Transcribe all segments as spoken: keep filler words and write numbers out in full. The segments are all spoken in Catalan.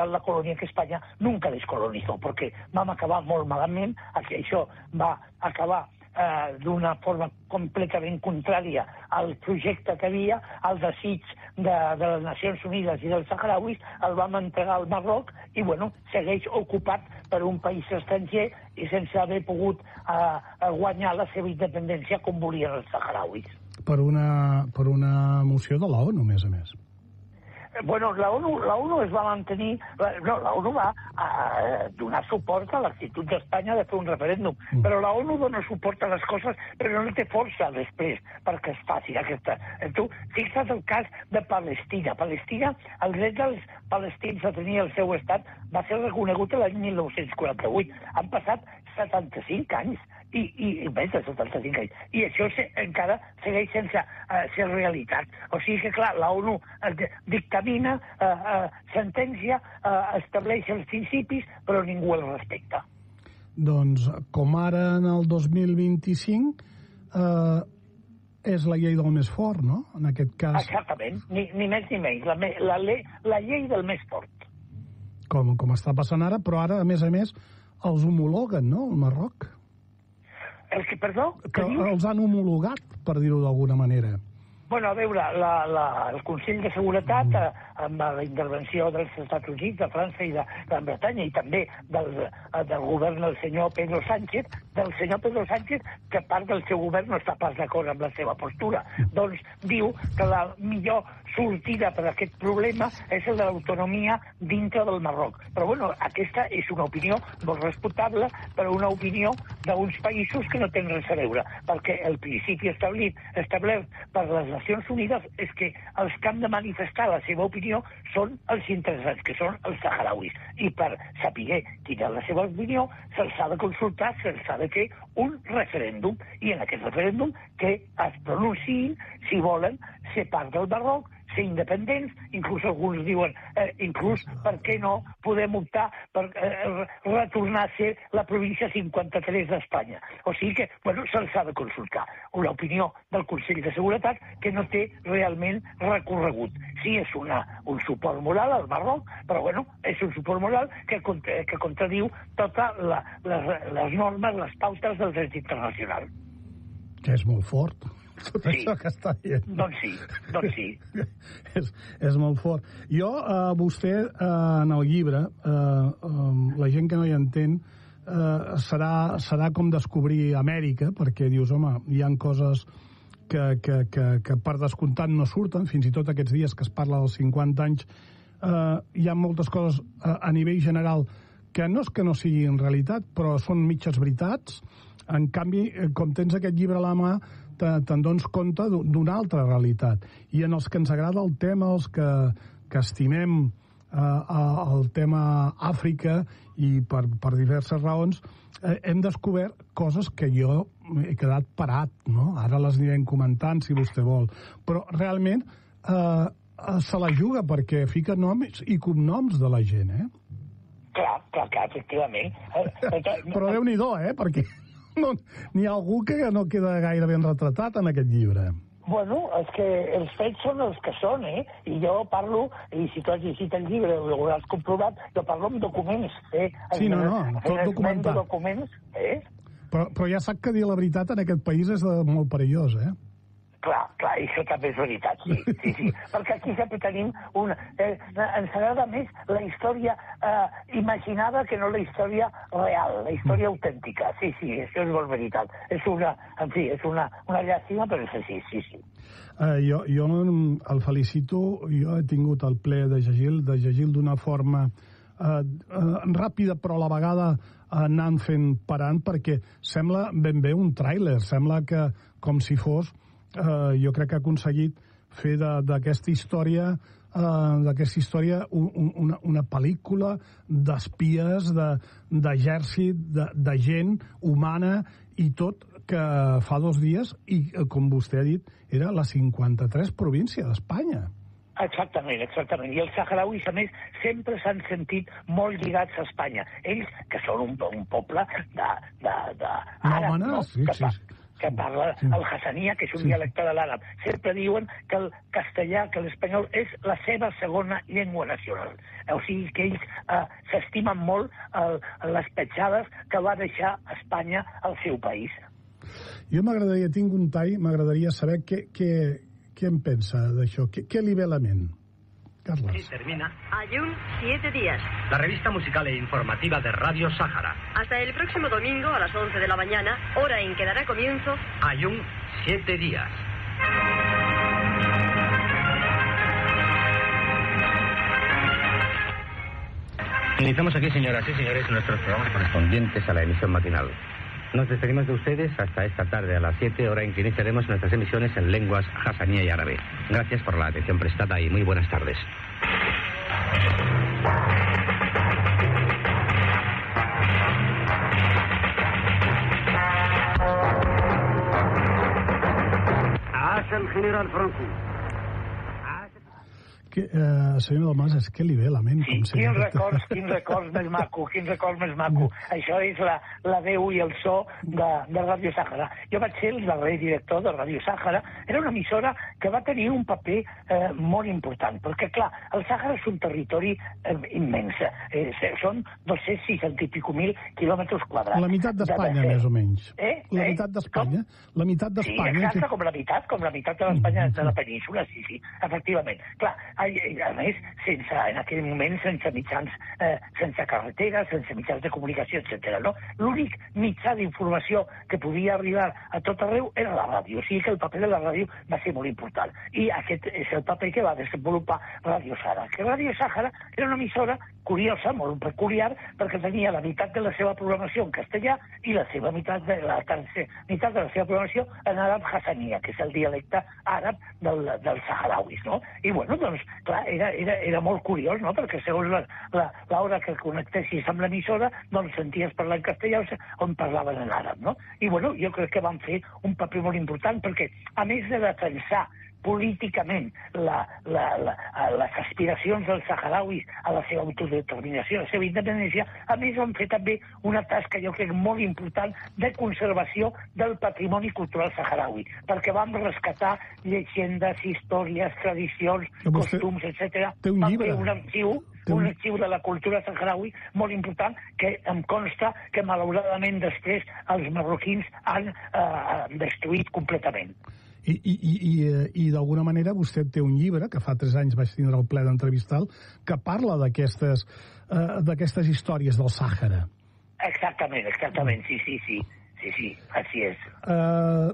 la colonia que Espanya nunca descolonizó, perquè vam acabar molt malament, que això va acabar eh, d'una forma completament contrària al projecte que havia, al desig de, de les Nacions Unides i dels saharauis, el vam entregar al Marroc i, bueno, segueix ocupat per un país estranger i sense haver pogut eh, guanyar la seva independència com volien els saharauis. Per una, per una moció de l'ONU, a més a més. Bueno, la ONU, la ONU es va mantenir... No, la ONU va a, a donar suport a l'actitud d'Espanya de fer un referèndum, mm. però la ONU dona suport a les coses, però no té força després perquè es faci aquesta... Tu fixa't el cas de Palestina. Palestina, el dret dels palestins a tenir el seu estat va ser reconegut l'any mil nou-cents quaranta-vuit. Han passat setanta-cinc anys. I, i, i més de setanta-cinc anys. I això se, encara segueix sense uh, ser realitat. O sigui que, clar, la ONU uh, dictamina, uh, uh, sentència, uh, estableix els principis, però ningú els respecta. Doncs, com ara en el dos mil vint-i-cinc, uh, és la llei del més fort, no? En aquest cas... Exactament, ni, ni més ni menys. La, la, la llei del més fort. Com, com està passant ara, però ara, a més a més, els homologuen, no?, el Marroc. El que, perdó? Que els han homologat, per dir-ho d'alguna manera. Bueno, a veure, la, la, el Consell de Seguretat, mm. eh, amb la intervenció dels Estats Units, de França i de Gran Bretanya, i també del, del govern del senyor Pedro Sánchez, del senyor Pedro Sánchez, que part del seu govern no està pas d'acord amb la seva postura. Doncs diu que la millor sortida per a aquest problema és el de l'autonomia dintre del Marroc. Però, bueno, aquesta és una opinió molt respectable, però una opinió d'uns països que no tenen res a veure, perquè el principi establit, establert per les Nacions Unides és que els que han de manifestar la seva opinió són els interessats, que són els saharauis. I per saber quina és la seva opinió, se'ls ha de consultar, se'ls ha de fer un referèndum, i en aquest referèndum que es pronunciïn si volen ser part del Marroc, ser independents, inclús alguns diuen, eh, inclús, per què no podem optar per eh, retornar a ser la província cinquanta-tres d'Espanya. O sigui que, bueno, se'ls ha de consultar. Una opinió del Consell de Seguretat que no té realment recorregut. Sí, és una, un suport moral al Marroc, però, bueno, és un suport moral que, que contradiu totes la, les, les normes, les pautes del dret internacional. Que és molt fort. Tot sí. Això que està dient. Doncs sí, doncs sí. és, és molt fort. Jo, eh, vostè, eh, en el llibre, eh, eh, la gent que no hi entén, eh, serà, serà com descobrir Amèrica, perquè dius, home, hi han coses que, que, que, que per descomptat no surten, fins i tot aquests dies que es parla dels cinquanta anys, eh, hi ha moltes coses eh, a nivell general que no és que no siguin realitat, però són mitges veritats. En canvi, com tens aquest llibre a la mà, te'n dones compte d'una altra realitat. I en els que ens agrada el tema, els que, que estimem eh, el tema Àfrica, i per, per diverses raons, eh, hem descobert coses que jo he quedat parat, no? Ara les anirem comentant, si vostè vol. Però realment eh, se la juga, perquè fica noms i cognoms de la gent, eh? Clar, clar, clar, efectivament. Però Déu-n'hi-do, eh? Perquè no, n'hi ha algú que no queda gaire ben retratat en aquest llibre. Bueno, és que els fets són els que són, eh? I jo parlo, i si tu has llegit el llibre o ho has comprovat, jo parlo amb documents, eh? Sí, no, no, tot documentat. Documents, eh? Però, però ja sap que dir la veritat en aquest país és molt perillós, eh? Clar, clar, i això també és veritat, sí, sí, sí. Perquè aquí sempre tenim una... Eh, ens agrada més la història eh, imaginada que no la història real, la història autèntica. Sí, sí, això és molt veritat. És una, en fi, és una, una llàstima, però és així, sí, sí. Uh, jo, jo el felicito, jo he tingut el ple de llegir, de llegir d'una forma uh, uh, ràpida, però a la vegada uh, anant fent parant, perquè sembla ben bé un tràiler, sembla que com si fos... Uh, jo crec que ha aconseguit fer d'aquesta història uh, d'aquesta història un, una, una pel·lícula d'espies, d'exèrcit, de, de, de gent humana i tot, que fa dos dies, i com vostè ha dit, era la cinquanta-tres província d'Espanya. Exactament, exactament. I els saharauis, a més, sempre s'han sentit molt lligats a Espanya. Ells, que són un, un poble de... de, de àrab, no? Sí, que, sí, sí. que parla sí. el hassania, que és un sí. dialecte de l'àrab. Sempre diuen que el castellà, que l'espanyol és la seva segona llengua nacional. O sigui que ells eh, s'estimen molt eh, les petjades que va deixar Espanya al seu país. Jo m'agradaria, tinc un tall, m'agradaria saber què, què, què en pensa d'això, què, què li ve a la ment. Carlos. Sí, termina. Ayun, siete días. La revista musical e informativa de Radio Sáhara. Hasta el próximo domingo a las once de la mañana, hora en que dará comienzo Ayun, siete días. Iniciamos aquí, señoras y señores, nuestros programas correspondientes a la emisión matinal. Nos despedimos de ustedes hasta esta tarde a las siete, hora en que iniciaremos nuestras emisiones en lenguas hasanía y árabe. Gracias por la atención prestada y muy buenas tardes. عاش الجنرال فرانكو. Que, eh, senyor Dalmases, què li ve a la ment? Sí, quins records, quins records més maco, quins records més maco. Això és la, la veu i el so de, de Ràdio Sàhara. Jo vaig ser el darrer director de Ràdio Sàhara. Era una emissora que va tenir un paper eh, molt important, perquè, clar, el Sàhara és un territori eh, immens. Eh, són dos-cents seixanta i pico mil quilòmetres quadrats. La meitat d'Espanya, més o menys. Eh? La eh? meitat d'Espanya. La meitat d'Espanya. Sí, exacte, que... com la meitat, com la meitat de l'Espanya de la península, sí, sí, efectivament. Clar, a més, sense, en aquell moment, sense mitjans, eh, sense carreteres, sense mitjans de comunicació, etcètera. No? L'únic mitjà d'informació que podia arribar a tot arreu era la ràdio. O sigui que el paper de la ràdio va ser molt important. I aquest és el paper que va desenvolupar Ràdio Sàhara. Que Ràdio Sàhara era una emissora curiosa, molt peculiar, perquè tenia la meitat de la seva programació en castellà i la seva meitat de la tercera meitat de la seva programació en àrab hassania, que és el dialecte àrab del, dels saharauis, no? I, bueno, doncs, clar, era, era, era molt curiós, no?, perquè segons l'hora que connectessis amb l'emissora, doncs senties parlar en castellà on parlaven en àrab, no? I, bueno, jo crec que van fer un paper molt important, perquè, a més de defensar políticament la, la, la, les aspiracions dels saharauis a la seva autodeterminació, a la seva independència, a més van fer també una tasca, jo crec, molt important de conservació del patrimoni cultural saharaui, perquè vam rescatar llegendes, històries, tradicions, costums, etcètera. Té un llibre. Un arxiu, un arxiu de la cultura saharaui molt important que em consta que malauradament després els marroquins han eh, destruït completament. I, i, i, i, i d'alguna manera vostè té un llibre, que fa tres anys vaig tindre el ple d'entrevistar-lo, que parla d'aquestes eh, d'aquestes històries del Sàhara. Exactament, exactament, sí, sí, sí, sí, sí, així és. Uh,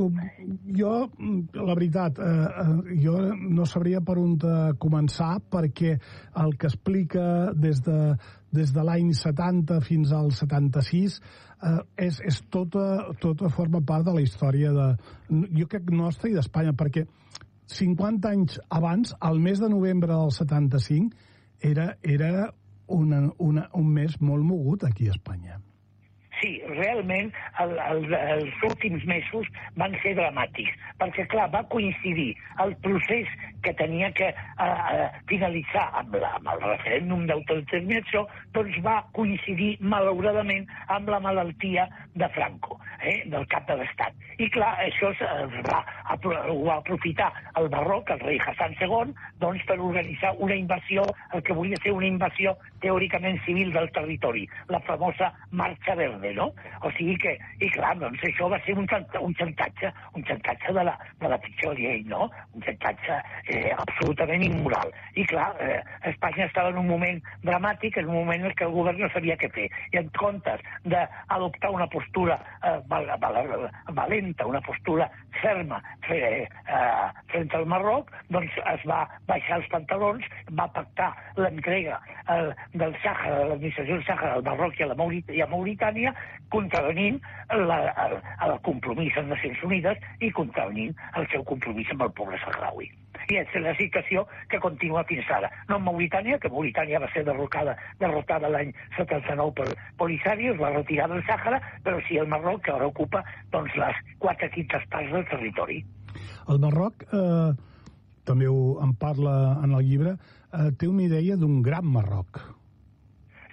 jo, la veritat, uh, jo no sabria per on començar, perquè el que explica des de, des de l'any setanta fins al setanta-sis Uh, és, és tota, tota forma part de la història de, jo crec, nostra i d'Espanya, perquè cinquanta anys abans, al mes de novembre del setanta-cinc, era, era una, una, un mes molt mogut aquí a Espanya. Sí, realment el, el, els últims mesos van ser dramàtics, perquè, clar, va coincidir el procés que tenia que uh, finalitzar amb, la, amb el referèndum d'autodeterminació, doncs va coincidir, malauradament, amb la malaltia de Franco, eh, del cap de l'Estat. I, clar, això es va, ho va aprofitar el Marroc, el rei Hassan segon, doncs, per organitzar una invasió, el que volia ser una invasió teòricament civil del territori, la famosa Marxa Verde, no? O sigui que, i clar, doncs això va ser un, un xantatge, un xantatge de la, de la pitjor llei, no? Un xantatge eh, absolutament immoral. I clar, eh, Espanya estava en un moment dramàtic, en un moment en què el govern no sabia què fer. I en comptes d'adoptar una postura eh, val, val, valenta, una postura ferma eh, eh, frente al Marroc, doncs es va baixar els pantalons, va pactar l'entrega eh, del Sàhara, de l'administració del Sàhara al Marroc i a, la Maurit i a Mauritània, contravenint la, el, el compromís amb Nacions Unides i contravenint el seu compromís amb el poble saharaui. I és la situació que continua fins ara. No en Mauritània, que Mauritània va ser derrocada, derrotada l'any setanta-nou per Polisario, es va retirar del Sàhara, però sí el Marroc, que ara ocupa doncs, les quatre quintes parts del territori. El Marroc, eh, també ho, en parla en el llibre, eh, té una idea d'un gran Marroc.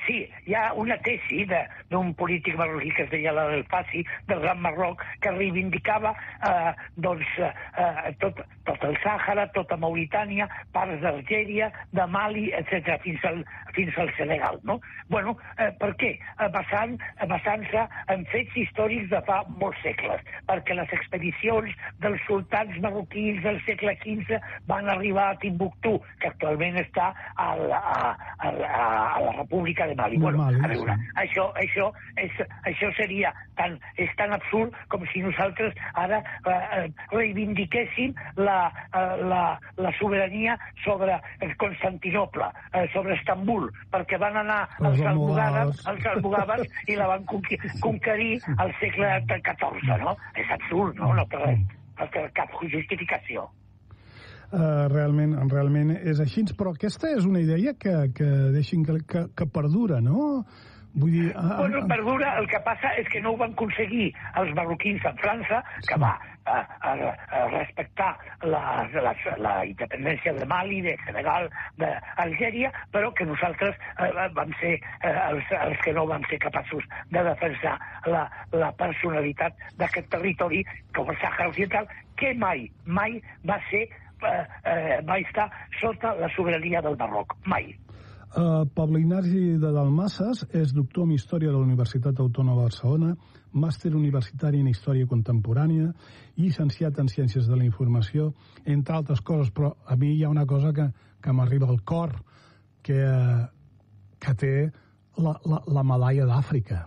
sí, hi ha una tesi d'un polític marroquí que es deia l'Alfaci, del Gran Marroc, que reivindicava eh, doncs, eh, tot, tot el Sàhara, tota Mauritània, parts d'Algèria, de Mali, etcètera, fins al, fins al Senegal, no? Bueno, eh, per què? Basant, basant-se en fets històrics de fa molts segles, perquè les expedicions dels sultans marroquins del segle quinze van arribar a Timbuktu, que actualment està a la, a, a, a la República de Mali. Bueno, a veure, això, això, és, això seria tan, és tan absurd com si nosaltres ara eh, reivindiquéssim la, eh, la, la sobirania sobre Constantinople, eh, sobre Estambul, perquè van anar els almogàvers, els almogàvers i la van conquerir al segle catorze, no? És absurd, no? No té, no té cap justificació. Uh, realment, realment és així, però aquesta és una idea que, que deixin que, que, que perdura, no? Vull dir... Uh, bueno, perdura, el que passa és que no ho van aconseguir els marroquins a França, que sí. va a, a, a respectar la, la, la independència de Mali, de Senegal, d'Algèria, però que nosaltres eh, vam ser eh, els, els que no vam ser capaços de defensar la, la personalitat d'aquest territori, com el Sàhara Occidental, que mai, mai va ser Eh, eh, va estar sota la sobirania del Marroc, mai. Uh, Pablo Ignasi de Dalmases és doctor en Història de la Universitat Autònoma de Barcelona, màster universitari en Història Contemporània, llicenciat en Ciències de la Informació, entre altres coses, però a mi hi ha una cosa que, que m'arriba al cor, que, que té la, la, la medalla d'Àfrica.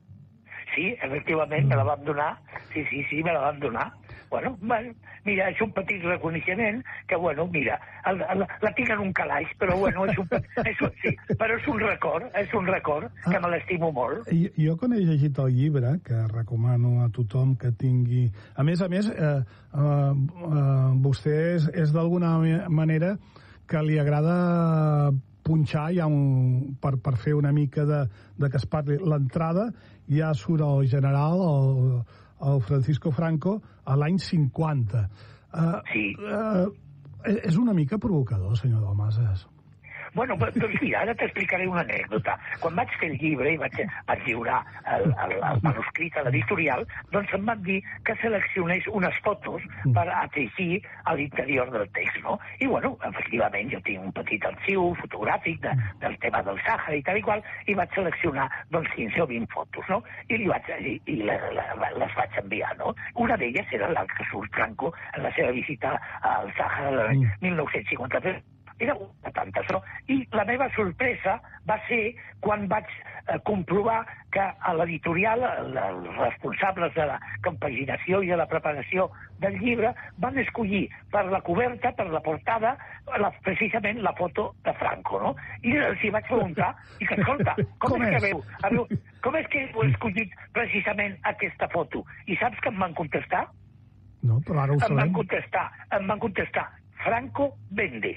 Sí, efectivament, me la van donar. Sí, sí, sí, me la van donar. Bueno, bueno, mira, és un petit reconeixement que, bueno, mira, el, el, la tinc en un calaix, però, bueno, és un, és un, sí, però és un record, és un record que ah, me l'estimo molt. I, jo quan he llegit el llibre, que recomano a tothom que tingui... A més a més, eh, eh, eh, vostè és, és d'alguna manera que li agrada punxar ja un, per, per fer una mica de, de que es parli. L'entrada ja surt el general, el, el Francisco Franco, a l'any cinquanta. Uh, sí. Uh, és una mica provocador, senyor Dalmases. Bueno, doncs mira, ara t'explicaré una anècdota. Quan vaig fer el llibre i vaig, vaig lliurar el, el, el manuscrit a l'editorial, doncs em van dir que seleccionés unes fotos per afegir a l'interior del text, no? I, bueno, efectivament, jo tinc un petit arxiu fotogràfic de, del tema del Sàhara i tal i qual, i vaig seleccionar, doncs, quinze o vint fotos, no? I, li vaig, i, i les, les vaig enviar, no? Una d'elles era la que surt Franco en la seva visita al Sàhara l'any mil nou-cents cinquanta-tres. Era una tantes, no? I la meva sorpresa va ser quan vaig eh, comprovar que a l'editorial, els responsables de la compaginació i de la preparació del llibre van escollir per la coberta, per la portada, la, precisament la foto de Franco, no? I els hi vaig preguntar, i que, escolta, com, com és que veu, veu, com és que heu escollit precisament aquesta foto? I saps que em van contestar? No, però ara ho sabem. Em van contestar, em van contestar, Franco vende.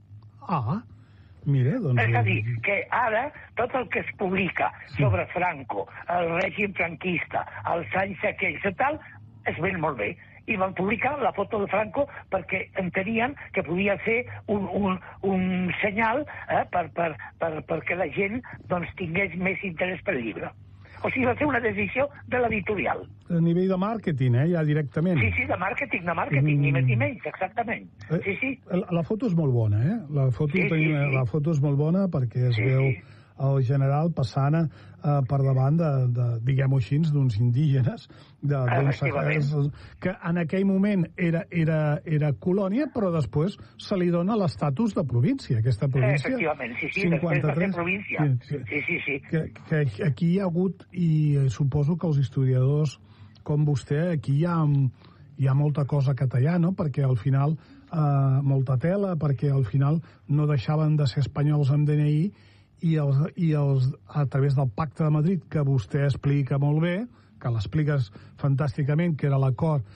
Ah, mira, doncs... És a dir, que ara tot el que es publica sí. sobre Franco, el règim franquista, els anys aquells i tal, es ven molt bé. I van publicar la foto de Franco perquè entenien que podia ser un, un, un senyal eh, per, per, per, perquè la gent doncs, tingués més interès pel llibre. O sigui, va ser una decisió de l'editorial. A nivell de màrqueting, eh, ja directament. Sí, sí, de màrqueting, de màrqueting, mm. ni més ni menys, exactament. Sí, sí. La, la foto és molt bona, eh? La foto, sí, tenim, sí, sí. La foto és molt bona perquè es sí, veu sí. el general passant eh, per davant de, de diguem-ho així, d'uns indígenes, de, d'uns que en aquell moment era, era, era colònia, però després se li dona l'estatus de província, aquesta província. Efectivament, sí, sí, cinquanta-tres, després va ser província. Sí, sí, sí. sí. Que, que aquí hi ha hagut, i suposo que els historiadors com vostè, aquí hi ha, hi ha molta cosa a tallar, no? Perquè al final, eh, molta tela, perquè al final no deixaven de ser espanyols amb D N I, i, els, i els, a través del Pacte de Madrid, que vostè explica molt bé, que l'expliques fantàsticament, que era l'acord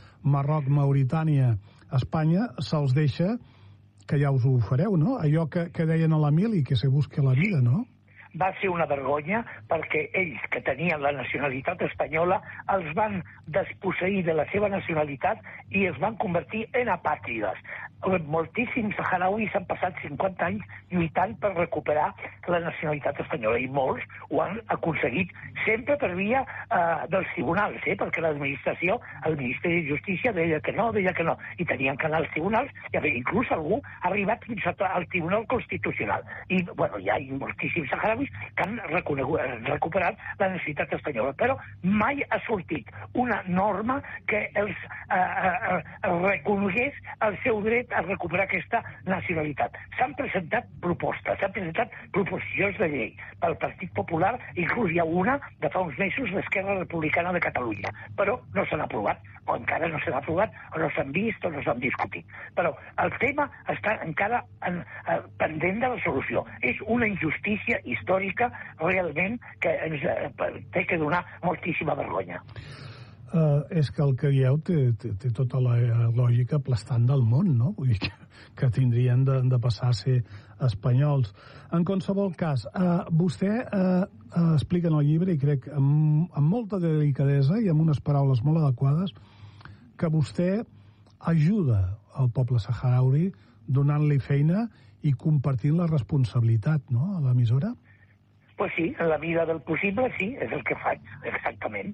Marroc-Mauritània-Espanya, se'ls deixa que ja us ho fareu, no? Allò que, que deien a la mili, que se busque la vida, no? va ser una vergonya perquè ells, que tenien la nacionalitat espanyola, els van desposseir de la seva nacionalitat i es van convertir en apàtrides. Moltíssims saharauis han passat cinquanta anys lluitant per recuperar la nacionalitat espanyola i molts ho han aconseguit sempre per via eh, dels tribunals, eh? Perquè l'administració, el Ministeri de Justícia deia que no, deia que no, i tenien que anar als tribunals, i bé, inclús algú ha arribat fins al Tribunal Constitucional. I, bueno, hi ha moltíssims saharauis que han recuperat la nacionalitat espanyola, però mai ha sortit una norma que els eh, eh, reconegués el seu dret a recuperar aquesta nacionalitat. S'han presentat propostes, s'han presentat proposicions de llei pel Partit Popular, inclús hi ha una de fa uns mesos d'Esquerra Republicana de Catalunya, però no s'han aprovat, o encara no s'han aprovat, o no s'han vist, o no s'han discutit. Però el tema està encara en, en, pendent de la solució. És una injustícia històrica realment que ens eh, té que donar moltíssima vergonya. Uh, és que el que dieu té, té, té tota la lògica aplastant del món, no? Vull dir que, que tindrien de, de passar a ser espanyols. En qualsevol cas, uh, vostè uh, uh, explica en el llibre, i crec amb, amb molta delicadesa i amb unes paraules molt adequades, que vostè ajuda al poble saharaui donant-li feina i compartint la responsabilitat, no?, a l'emissora? Pues sí, en la vida del possible sí, és el que faig, exactament.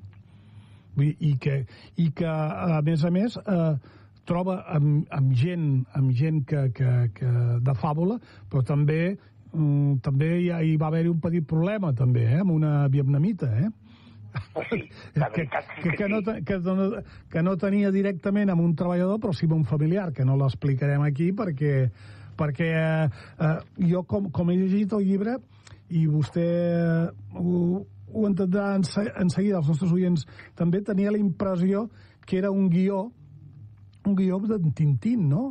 I que, i que a més a més, eh, troba amb, amb gent, amb gent que, que, que de fàbula, però també, mm, també hi, ha, hi va haver-hi un petit problema, també, eh, amb una vietnamita, eh? Pues sí, la veritat que, que, que, no, que, no, que no tenia directament amb un treballador, però sí amb un familiar, que no l'explicarem aquí, perquè, perquè eh, jo, com, com he llegit el llibre, i vostè ho, ho entendrà en, en seguida, els nostres oients també, tenia la impressió que era un guió, un guió d'en Tintín, no?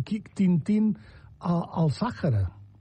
Tintín al, al Sàhara.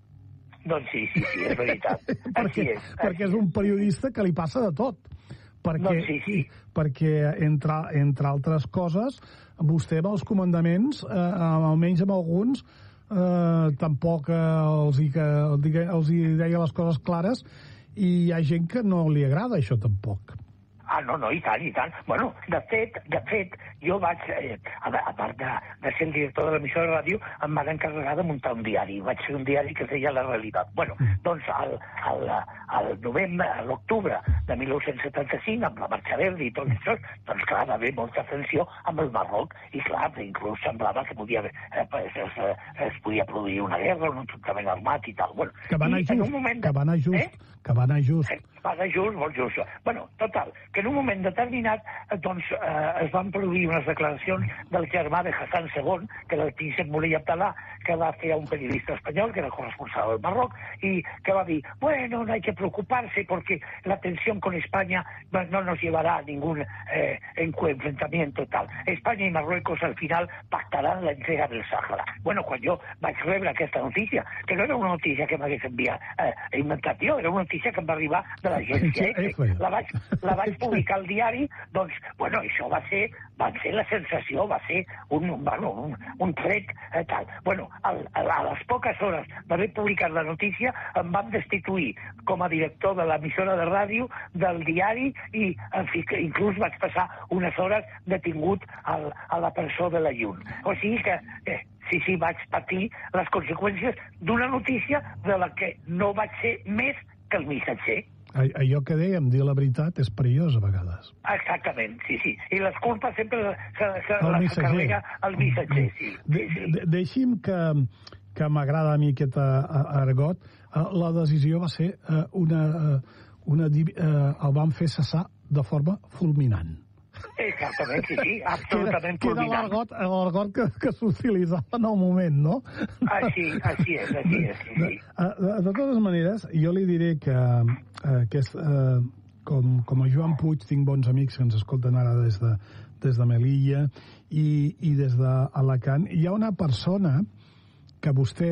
Doncs sí, sí, sí, és veritat. perquè, és, perquè és un periodista que li passa de tot. Perquè, doncs sí, sí. perquè entre, entre altres coses, vostè amb els comandaments, eh, almenys amb alguns, eh, tampoc eh, els, hi, que, els hi deia les coses clares, i hi ha gent que no li agrada això tampoc. Ah, no, no, i tant, i tant. Bueno, de fet, de fet, jo vaig, eh, a, a part de, de ser el director de l'emissora de ràdio, em van encarregar de muntar un diari. Vaig fer un diari que es deia La Realitat. Bueno, doncs al, al, al novembre, a l'octubre de mil nou-cents setanta-cinc, amb la Marxa Verda i tot això, doncs clar, va haver molta tensió amb el Marroc, i clar, inclús semblava que podia, eh, es, es podia produir una guerra, un enfrontament armat i tal. Bueno, que va anar just, en un moment de... que va anar just, eh? que va anar just. Eh, va anar just, molt just. Bueno, total, que en un moment determinat doncs, eh, es van produir unes declaracions del germà de Hassan segon, que era el príncep Moulay Abdallah, que va fer a un periodista espanyol, que era corresponsal del Marroc, y que va a decir, bueno, no hay que preocuparse porque la tensión con España no nos llevará a ningún eh, enfrentamiento tal. España y Marruecos al final pactarán la entrega del Sàhara. Bueno, quan jo vaig rebre aquesta notícia, que no era una notícia que m'hagués enviat eh, inventat jo, era una notícia que em va arribar de l'agència Efe, la vaig, la vaig publicar al diari, doncs, bueno, això va ser, va ser la sensació, va ser un, bueno, un, un tret eh, tal. Bueno, al, a, a les poques hores d'haver publicat la notícia em van destituir com a director de l'emissora de ràdio, del diari, i en fi, que inclús vaig passar unes hores detingut al, a la presó de la Llun. O sigui que, eh, sí, sí, vaig patir les conseqüències d'una notícia de la que no vaig ser més que el missatger. Allò que dèiem, dir la veritat és perillós a vegades. Exactament, sí, sí. I les culpes sempre se, se, se les carrega el missatger, sí. De, sí, sí. De, deixi'm que, que m'agrada a mi aquest argot. La decisió va ser una... una el van fer cessar de forma fulminant. Exactament, sí, sí, absolutament que era, fulminant. Que era l'argot que, que s'utilitzava en el moment, no? Així, així és, així és, sí, sí. De, de, de totes maneres, jo li diré que, eh, que és, eh, com, com a Joan Puig tinc bons amics que ens escolten ara des de, des de Melilla i, i des d'Alacant. Hi ha una persona que vostè,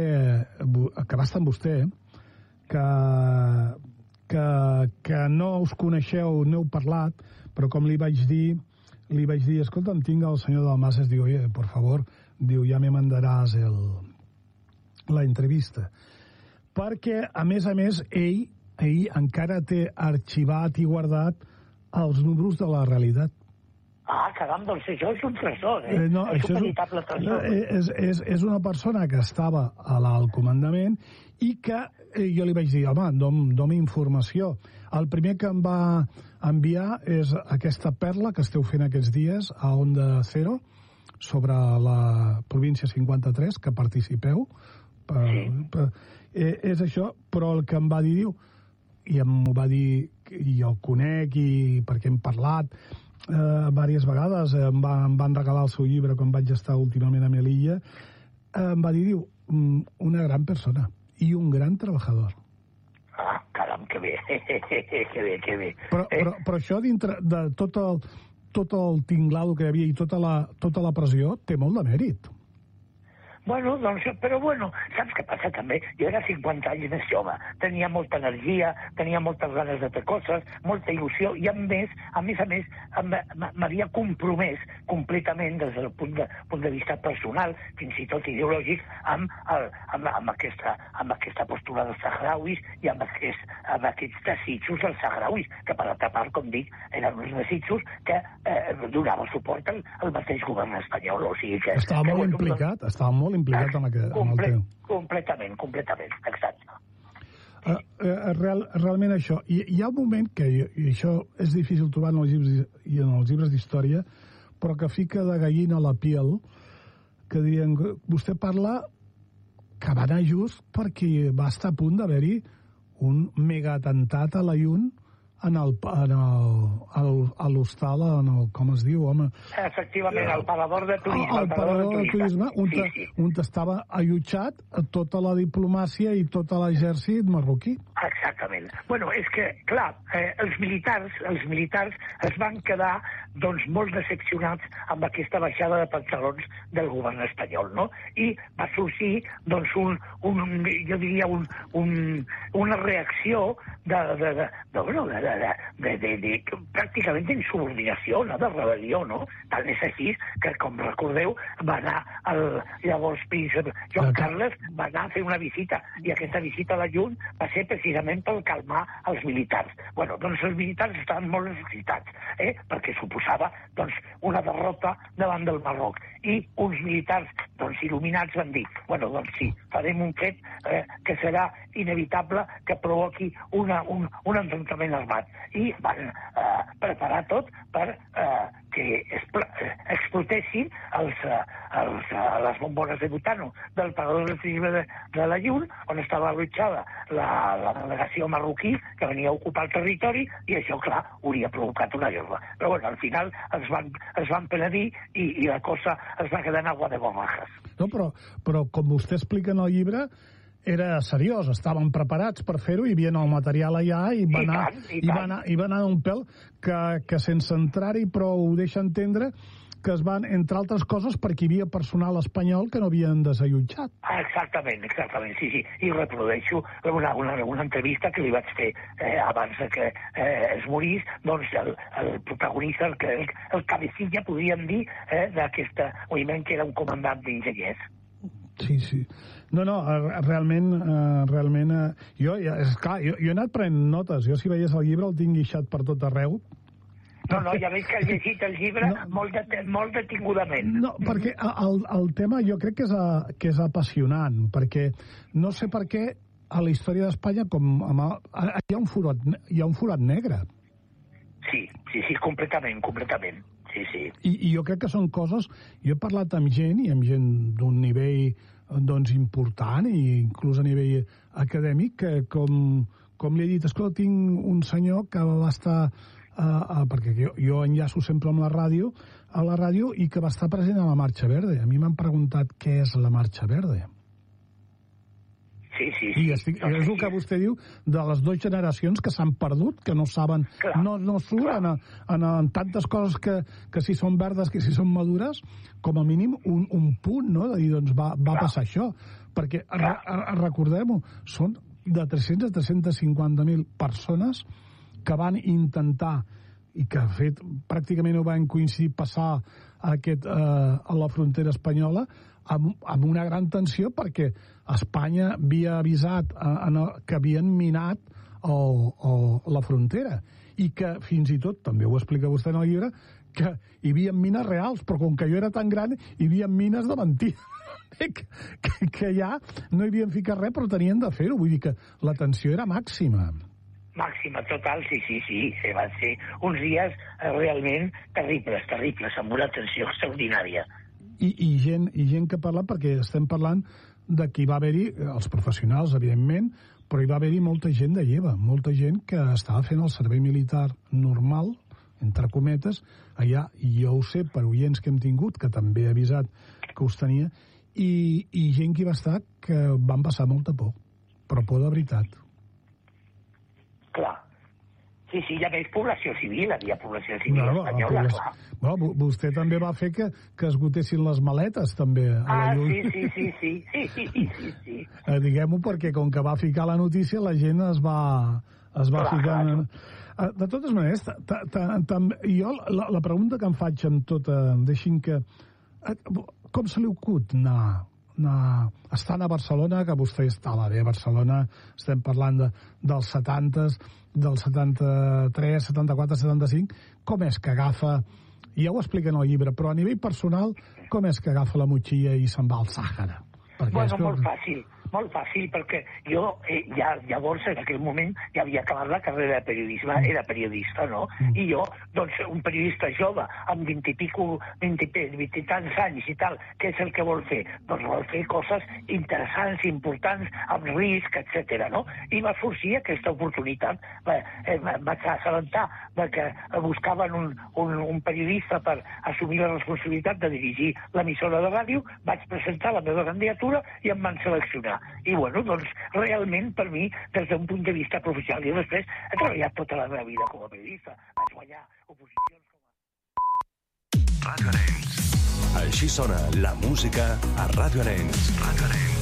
que va estar amb vostè, que, que, que no us coneixeu, no heu parlat, però com li vaig dir, li vaig dir, escolta, em tinc el senyor Dalmases, diu, oye, por favor, diu, ja me mandaràs el, la entrevista. Perquè, a més a més, ell ell encara té arxivat i guardat els números de la realitat. Ah, caram, doncs això és un tresor, eh? eh no, és això un veritable tresor. Eh, és, és, és una persona que estava a l'alt comandament i que eh, jo li vaig dir, home, dom informació. El primer que em va enviar és aquesta perla que esteu fent aquests dies a Onda Cero sobre la província cinquanta-tres, que participeu. Per, sí. per, eh, és això, però el que em va dir, diu, i em va dir, i el conec, i perquè hem parlat eh, diverses vegades, em, va, em van regalar el seu llibre quan vaig estar últimament a Melilla, eh, em va dir, diu, una gran persona i un gran treballador. Ah, caram, que bé, que bé, que bé. Però, eh? però, però això dintre de tot el, tot el tinglado que hi havia i tota la, tota la pressió té molt de mèrit. Bueno, doncs, però bueno, saps què passa també? Jo era cinquanta anys més jove, tenia molta energia, tenia moltes ganes de fer coses, molta il·lusió, i a més, a més a més, m'havia compromès completament des del punt de, punt de vista personal, fins i tot ideològic, amb, el, amb, amb, aquesta, amb aquesta postura dels sahrauis i amb, aquest, amb aquests desitjos dels sahrauis, que per altra part, com dic, eren uns desitjos que eh, donava suport al, al mateix govern espanyol. O sigui que, estava que, molt bueno, implicat, doncs, estava molt implicat amb, aquest, amb el teu. Completament, completament, exacte. Uh, uh, real, realment això. I hi ha un moment que, i això és difícil trobar en els llibres, i en els llibres d'història, però que fica de gallina a la piel, que diuen, vostè parla que va anar just perquè va estar a punt d'haver-hi un megaatemptat a la Llun en el, en el, a l'hostal, en el, com es diu, home? Efectivament, el parador de turisme. El parador de turisme, on, sí, sí. on estava allotjat tota la diplomàcia i tot l'exèrcit marroquí. Exactament. Bueno, és que, clar, eh, els militars, els militars es van quedar, doncs, molt decepcionats amb aquesta baixada de pantalons del govern espanyol, no? I va sorgir, doncs, un, un jo diria, un, un, una reacció de, de, de, de, bueno, de, de, de, de, de, de pràcticament d'insubordinació, no? De rebel·lió, no? Tant és així que, com recordeu, va anar el llavors príncep Joan Carles, va anar a fer una visita, i aquesta visita a la Llun va ser precisament per calmar els militars. Bueno, doncs els militars estaven molt excitats, eh? Perquè suposava, doncs, una derrota davant del Marroc. I uns militars, doncs, il·luminats van dir, bueno, doncs sí, farem un fet eh, que serà inevitable que provoqui una, un, un enfrontament armat. I van eh, preparar tot per eh, que explotessin els, els, les bombones de butano del parador de turisme de, de la Llun, on estava allotjada la, la delegació marroquí que venia a ocupar el territori, i això, clar, hauria provocat una guerra. Però, bueno, al final es van, es van penedir i, i la cosa es va quedar en agua de borrajas. No, però, però com vostè explica en el llibre, era seriós, estaven preparats per fer-ho, hi havia el material allà i va, I anar, tant, i, i va anar, i va anar un pèl que, que sense entrar-hi, però ho deixa entendre que es van, entre altres coses, perquè hi havia personal espanyol que no havien desallotjat. Ah, exactament, exactament, sí, sí. I reprodueixo una, una, una entrevista que li vaig fer eh, abans que eh, es morís, doncs el, el protagonista, el, el, el cabecilla, podríem dir, eh, d'aquest moviment, que era un comandant d'enginyers. Sí, sí. No, no, realment, uh, realment, uh, jo, ja, és clar, jo, jo he anat prenent notes, jo si veies el llibre el tinc guixat per tot arreu. No, no, ja veig que has llegit el llibre no, molt, de, molt detingudament. No, perquè el, el tema jo crec que és, a, que és apassionant, perquè no sé per què a la història d'Espanya com amb el, hi ha un forat, hi ha un forat negre. Sí, sí, sí, completament, completament. Sí, sí. I, I jo crec que són coses... Jo he parlat amb gent, i amb gent d'un nivell doncs, important, i inclús a nivell acadèmic, que com, com li he dit, escolta, tinc un senyor que va estar... Uh, uh, perquè jo, jo enllaço sempre amb la ràdio, a la ràdio, i que va estar present a la Marxa Verde. A mi m'han preguntat què és la Marxa Verde. Sí, sí, sí. I estic, no, és el que vostè diu de les dues generacions que s'han perdut, que no saben, clar, no, no surten en, en, en tantes coses que, que si són verdes, que si són madures, com a mínim un, un punt, no?, de dir, doncs va, va passar això. Perquè, re, recordem-ho, són de tres-cents a tres-cents cinquanta mil persones que van intentar, i que, de fet, pràcticament ho van coincidir, passar a, aquest, eh, a la frontera espanyola, amb, amb una gran tensió, perquè Espanya havia avisat eh, en el, que havien minat o, o la frontera, i que fins i tot, també ho explica vostè en el llibre, que hi havia mines reals, però com que jo era tan gran, hi havia mines de mentida. que, que, que ja no hi havien ficat res, però tenien de fer-ho. Vull dir que la tensió era màxima. Màxima, total, sí, sí, sí. Van ser uns dies realment terribles, terribles, amb una tensió extraordinària. I, i, gent, i gent que parla, perquè estem parlant de que hi va haver-hi, els professionals, evidentment, però hi va haver-hi molta gent de lleva, molta gent que estava fent el servei militar normal, entre cometes, allà, i jo ho sé per oients que hem tingut, que també he avisat que us tenia, i, i gent que hi va estar que van passar molta por, però por de veritat. Clar. Sí, sí, hi havia població civil, hi havia població civil no, espanyola, població... clar. Bueno, vostè també va fer que, que esgotessin les maletes, també. A ah, la sí, sí, sí, sí, sí, sí, sí, sí. Eh, diguem-ho, perquè com que va ficar la notícia, la gent es va, es va clar, ficar... Clar. En... De totes maneres, ta, ta, ta, ta, jo la, la pregunta que em faig amb tota... Deixin que... Com se li acut anar... anar estant a Barcelona, que vostè estava bé a Barcelona, estem parlant de, dels setantes, del setanta-tres, setanta-quatre, setanta-cinc, com és que agafa, ja ho explica en el llibre, però a nivell personal, com és que agafa la motxilla i se'n va al Sàhara? Perquè bueno, molt que... fàcil, molt fàcil, perquè jo eh, ja llavors, en aquell moment, ja havia acabat la carrera de periodisme, mm. era periodista, no? Mm. I jo, doncs, un periodista jove, amb vint i pico, vint i, vint i tants anys i tal, què és el que vol fer? Doncs vol fer coses interessants, importants, amb risc, etcètera, no? I va sorgir aquesta oportunitat. Va, eh, vaig assabentar de que buscaven un, un, un periodista per assumir la responsabilitat de dirigir l'emissora de ràdio, vaig presentar la meva candidatura i em van seleccionar. I, bueno, doncs, realment, per mi, des d'un punt de vista professional, jo després he treballat tota la meva vida com a periodista. Vaig guanyar oposicions com a... Ràdio Arenys. Així sona la música a Ràdio Arenys. Ràdio Arenys.